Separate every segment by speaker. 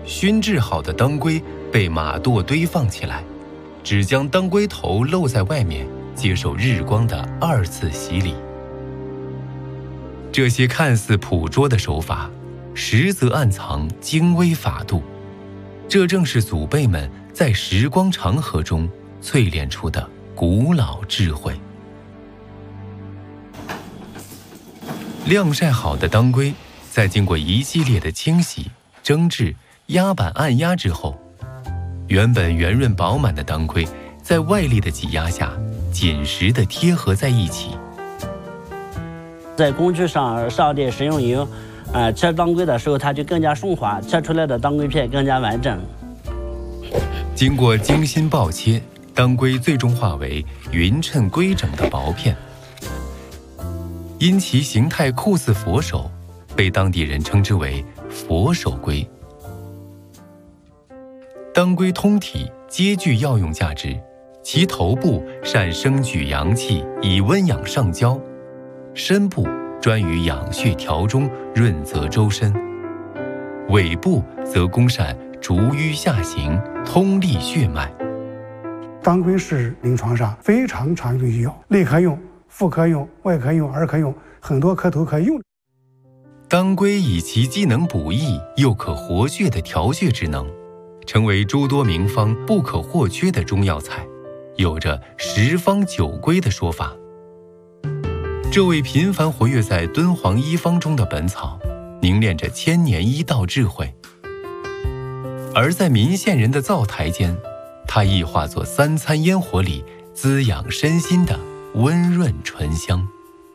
Speaker 1: 熏制好的当归被马垛堆放起来，只将当归头露在外面，接受日光的2次洗礼。这些看似朴拙的手法，实则暗藏精微法度，这正是祖辈们在时光长河中淬炼出的古老智慧。晾晒好的当归，在经过一系列的清洗、蒸制、压板按压之后，原本圆润饱满的当归在外力的挤压下紧实地贴合在一起。
Speaker 2: 在工具上少点食用油，切当归的时候它就更加顺滑，切出来的当归片更加完整。
Speaker 1: 经过精心爆切，当归最终化为匀称规整的薄片。因其形态酷似佛手，被当地人称之为佛手龟。当归通体皆具药用价值，其头部善升举阳气，以温养上焦；身部专于养血调中，润泽周身；尾部则功善逐瘀下行，通利血脉。
Speaker 3: 当归是临床上非常常用的药，内科用、妇科用、外科用、儿科用，很多科都可以用。
Speaker 1: 当归以其机能补益又可活血的调血之能，成为诸多名方不可或缺的中药材，有着10方9归的说法。这位频繁活跃在敦煌医方中的本草，凝练着1000年医道智慧。而在岷县人的灶台间，它亦化作3餐烟火里滋养身心的温润醇香。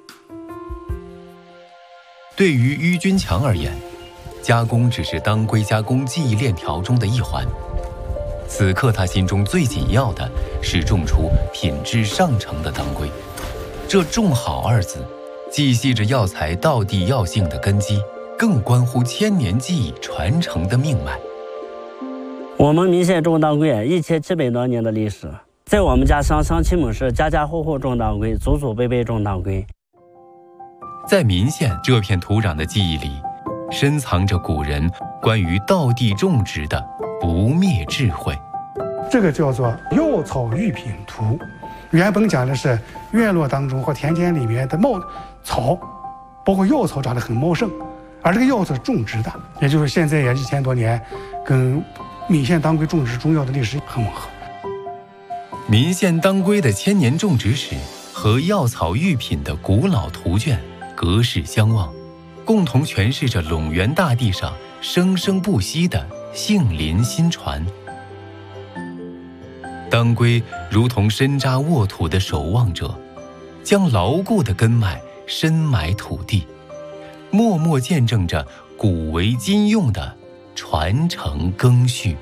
Speaker 1: 对于郁君强而言，加工只是当归加工技艺链条中的一环。此刻他心中最紧要的是种出品质上乘的当归。这种好2字，既系着药材道地药性的根基，更关乎1000年技艺传承的命脉。
Speaker 2: 我们岷县种当归1700多年的历史，在我们家乡亲们是家家户户种当归，祖祖辈辈种当归。
Speaker 1: 在岷县这片土壤的记忆里，深藏着古人关于道地种植的不灭智慧。
Speaker 3: 这个叫做药草育品图，原本讲的是院落当中或田间里面的草，包括药草长得很茂盛，而这个药草是种植的，也就是现在也1000多年，跟岷县当归种植中药的历史很吻合。
Speaker 1: 岷县当归的1000年种植史和药草育品的古老图卷隔世相望，共同诠释着陇原大地上生生不息的杏林新传。当归如同深扎沃土的守望者，将牢固的根脉深埋土地，默默见证着古为今用的传承更续。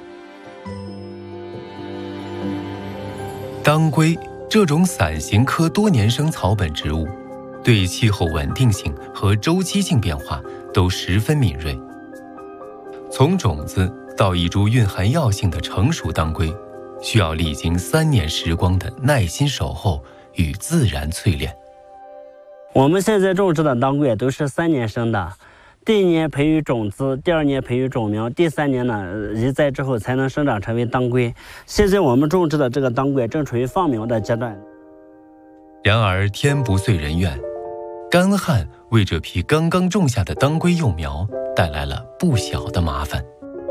Speaker 1: 当归这种伞形科多年生草本植物，对气候稳定性和周期性变化都十分敏锐。从种子到一株蕴含药性的成熟当归，需要历经3年时光的耐心守候与自然淬炼。
Speaker 2: 我们现在种植的当归都是3年生的，第1年培育种子，第2年培育种苗，第3年呢移栽之后才能生长成为当归。现在我们种植的这个当归正处于放苗的阶段。
Speaker 1: 然而天不遂人愿，干旱为这批刚刚种下的当归幼苗带来了不小的麻烦。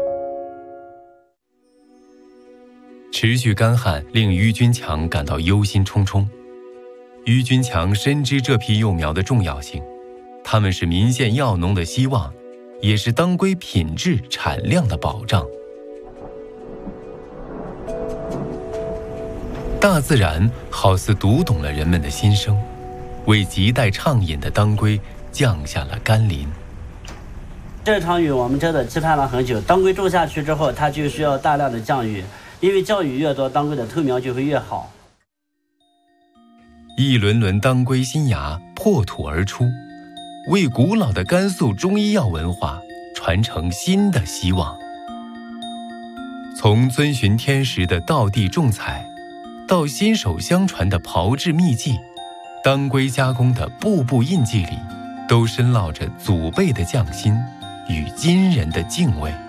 Speaker 1: 持续干旱令郁君强感到忧心忡忡。郁君强深知这批幼苗的重要性，它们是岷县药农的希望，也是当归品质产量的保障。大自然好似读懂了人们的心声，为亟待畅饮的当归降下了甘霖。
Speaker 2: 这场雨我们真的期盼了很久，当归种下去之后，它就需要大量的降雨，因为降雨越多，当归的透苗就会越好。
Speaker 1: 一轮轮当归新芽破土而出，为古老的甘肃中医药文化传承新的希望。从遵循天时的道地种采，到心手相传的炮制秘技，当归加工的步步印记里，都深烙着祖辈的匠心与今人的敬畏。